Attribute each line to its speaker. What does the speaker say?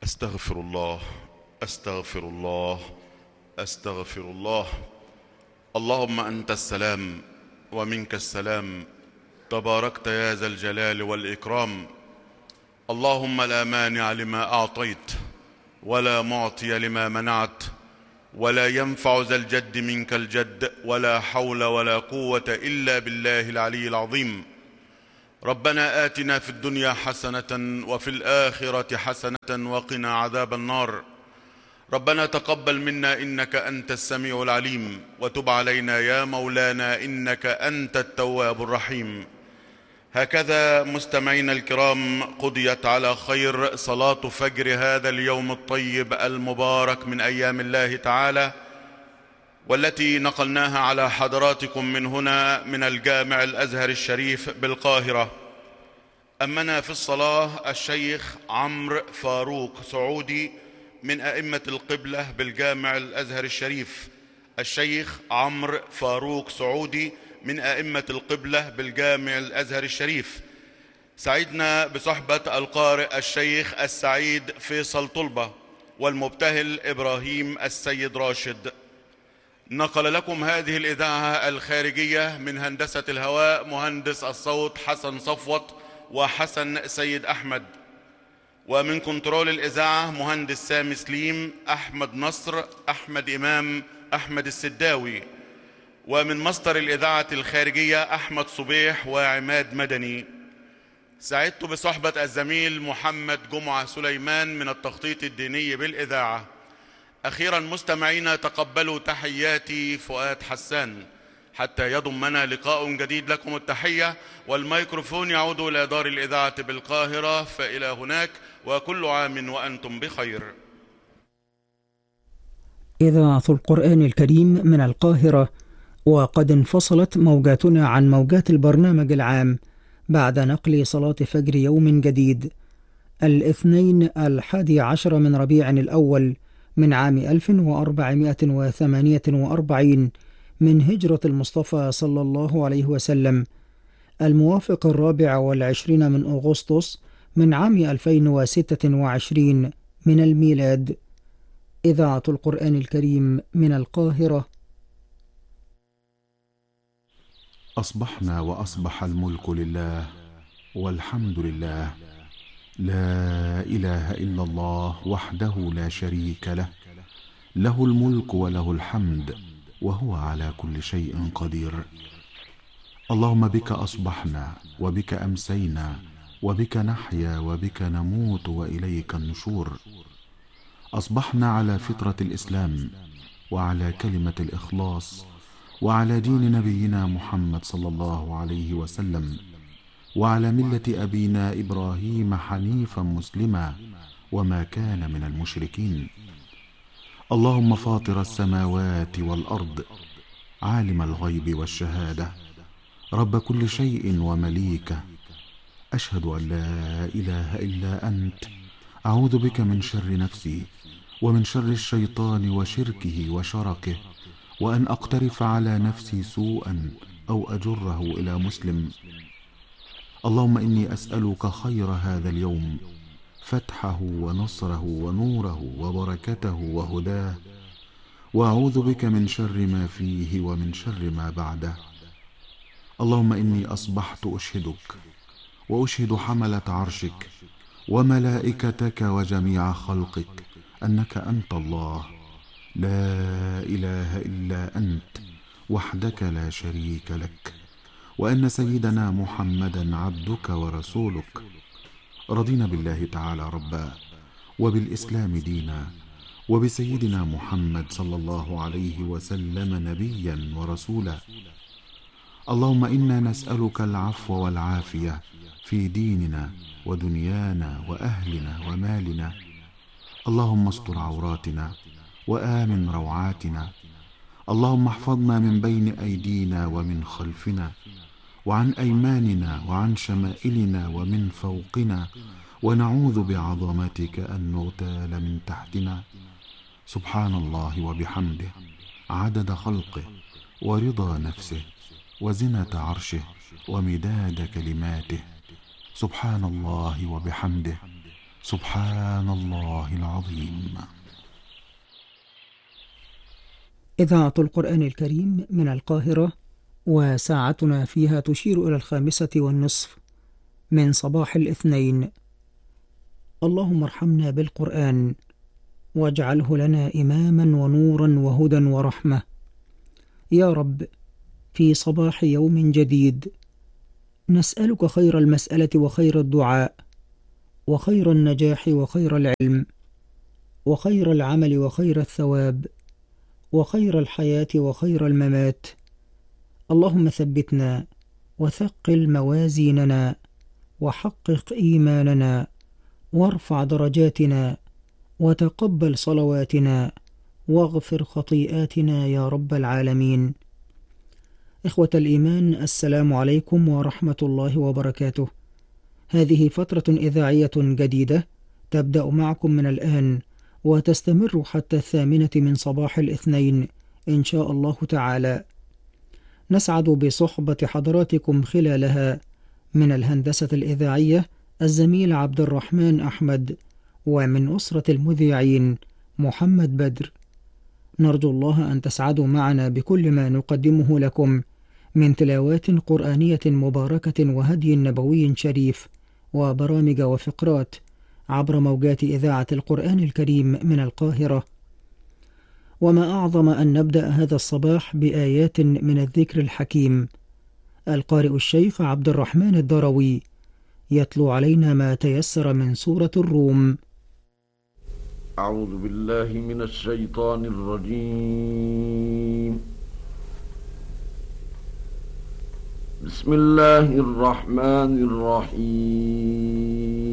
Speaker 1: أستغفر الله أستغفر الله أستغفر الله. اللهم أنت السلام ومنك السلام، تباركت يا ذا الجلال والإكرام. اللهم لا مانع لما أعطيت ولا معطي لما منعت، ولا ينفع ذا الجد منك الجد، ولا حول ولا قوة إلا بالله العلي العظيم. ربنا آتنا في الدنيا حسنة وفي الآخرة حسنة وقنا عذاب النار. ربنا تقبل منا إنك أنت السميع العليم، وتب علينا يا مولانا إنك أنت التواب الرحيم. هكذا مستمعينا الكرام قضيت على خير صلاة فجر هذا اليوم الطيب المبارك من أيام الله تعالى، والتي نقلناها على حضراتكم من هنا من الجامع الأزهر الشريف بالقاهرة. أمنا في الصلاة الشيخ عمرو فاروق سعودي من أئمة القبلة بالجامع الأزهر الشريف. الشيخ عمرو فاروق سعودي من أئمة القبلة بالجامع الأزهر الشريف. سعدنا بصحبة القارئ الشيخ السعيد فيصل طلبة والمبتهل إبراهيم السيد راشد. نقل لكم هذه الإذاعة الخارجية من هندسة الهواء مهندس الصوت حسن صفوت وحسن سيد أحمد، ومن كنترول الإذاعة مهندس سامي سليم، أحمد نصر، أحمد إمام، أحمد السداوي، ومن مصدر الإذاعة الخارجية أحمد صبيح وعماد مدني. سعدت بصحبة الزميل محمد جمعة سليمان من التخطيط الديني بالإذاعة. أخيرا مستمعينا تقبلوا تحياتي فؤاد حسان، حتى يضمنا لقاء جديد لكم التحية، والميكروفون يعود إلى دار الإذاعة بالقاهرة. فإلى هناك وكل عام وأنتم بخير.
Speaker 2: إذاعة القرآن الكريم من القاهرة، وقد انفصلت موجاتنا عن موجات البرنامج العام بعد نقل صلاة فجر يوم جديد، الاثنين 11 من ربيع الأول من عام 1448 من هجرة المصطفى صلى الله عليه وسلم، الموافق 24 من أغسطس من عام 2026 من الميلاد. إذاعة القرآن الكريم من القاهرة.
Speaker 3: أصبحنا وأصبح الملك لله والحمد لله، لا إله إلا الله وحده لا شريك له، له الملك وله الحمد وهو على كل شيء قدير. اللهم بك أصبحنا وبك أمسينا وبك نحيا وبك نموت وإليك النشور. أصبحنا على فطرة الإسلام وعلى كلمة الإخلاص وعلى دين نبينا محمد صلى الله عليه وسلم وعلى ملة أبينا إبراهيم حنيفا مسلما وما كان من المشركين. اللهم فاطر السماوات والأرض، عالم الغيب والشهادة، رب كل شيء ومليكه، أشهد أن لا إله إلا أنت، أعوذ بك من شر نفسي ومن شر الشيطان وشركه وشركه، وأن أقترف على نفسي سوءا أو أجره إلى مسلم. اللهم إني أسألك خير هذا اليوم، فتحه ونصره ونوره وبركته وهداه، وأعوذ بك من شر ما فيه ومن شر ما بعده. اللهم إني أصبحت أشهدك وأشهد حملة عرشك وملائكتك وجميع خلقك أنك أنت الله، لا إله إلا أنت وحدك لا شريك لك، وأن سيدنا محمدا عبدك ورسولك. رضينا بالله تعالى ربا، وبالإسلام دينا، وبسيدنا محمد صلى الله عليه وسلم نبيا ورسولا. اللهم إنا نسألك العفو والعافية في ديننا ودنيانا وأهلنا ومالنا. اللهم استر عوراتنا وآمن روعاتنا. اللهم احفظنا من بين أيدينا ومن خلفنا وعن أيماننا وعن شمائلنا ومن فوقنا، ونعوذ بعظمتك أن نغتال من تحتنا. سبحان الله وبحمده، عدد خلقه ورضا نفسه وزنة عرشه ومداد كلماته. سبحان الله وبحمده، سبحان الله العظيم.
Speaker 2: إذاعة القرآن الكريم من القاهرة، وساعتنا فيها تشير إلى 5:30 من صباح الاثنين. اللهم ارحمنا بالقرآن واجعله لنا إماما ونورا وهدى ورحمة يا رب. في صباح يوم جديد نسألك خير المسألة وخير الدعاء وخير النجاح وخير العلم وخير العمل وخير الثواب وخير الحياة وخير الممات. اللهم ثبتنا وثقل موازيننا وحقق إيماننا وارفع درجاتنا وتقبل صلواتنا واغفر خطيئاتنا يا رب العالمين. إخوة الإيمان، السلام عليكم ورحمة الله وبركاته. هذه فترة إذاعية جديدة تبدأ معكم من الآن وتستمر حتى 8 من صباح الاثنين إن شاء الله تعالى. نسعد بصحبة حضراتكم خلالها. من الهندسة الإذاعية الزميل عبد الرحمن أحمد، ومن أسرة المذيعين محمد بدر. نرجو الله أن تسعدوا معنا بكل ما نقدمه لكم من تلاوات قرآنية مباركة وهدي نبوي شريف وبرامج وفقرات عبر موجات إذاعة القرآن الكريم من القاهرة. وما أعظم أن نبدأ هذا الصباح بآيات من الذكر الحكيم. القارئ الشيخ عبد الرحمن الدروي يتلو علينا ما تيسر من سورة الروم.
Speaker 4: أعوذ بالله من الشيطان الرجيم. بسم الله الرحمن الرحيم.